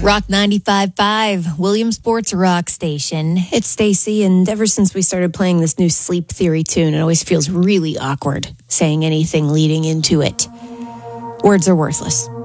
Rock 95.5, Williamsport's rock station. It's Stacy, and ever since we started playing this new Sleep Theory tune, it always feels really awkward saying anything leading into it. Words are worthless.